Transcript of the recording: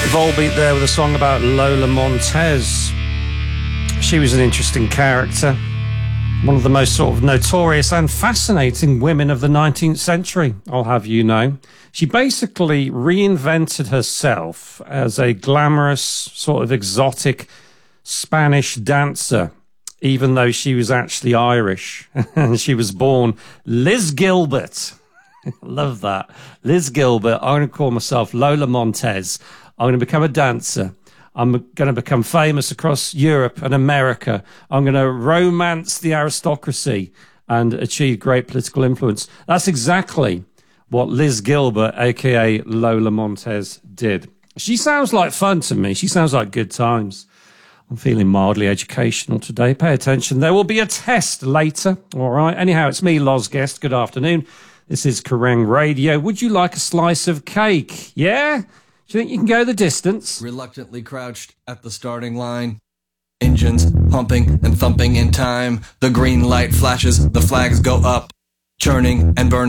Volbeat there with a song about Lola Montez. She was an interesting character, one of the most sort of notorious and fascinating women of the 19th century, I'll have you know. She basically reinvented herself as a glamorous, sort of exotic Spanish dancer, even though she was actually Irish. And she was born Liz Gilbert. Love that. Liz Gilbert. I'm going to call myself Lola Montez. I'm going to become a dancer. I'm going to become famous across Europe and America. I'm going to romance the aristocracy and achieve great political influence. That's exactly what Liz Gilbert, a.k.a. Lola Montez, did. She sounds like fun to me. She sounds like good times. I'm feeling mildly educational today. Pay attention. There will be a test later. All right. Anyhow, it's me, Loz Guest. Good afternoon. This is Kerrang Radio. Would you like a slice of cake? Yeah? Do you think you can go the distance? Reluctantly crouched at the starting line. Engines pumping and thumping in time. The green light flashes, the flags go up. Churning and burning.